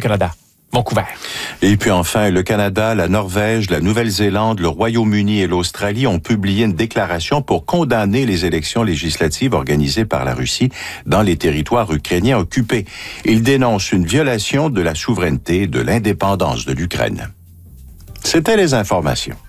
Radio-Canada. Vancouver. Et puis enfin, le Canada, la Norvège, la Nouvelle-Zélande, le Royaume-Uni et l'Australie ont publié une déclaration pour condamner les élections législatives organisées par la Russie dans les territoires ukrainiens occupés. Ils dénoncent une violation de la souveraineté et de l'indépendance de l'Ukraine. C'était les informations.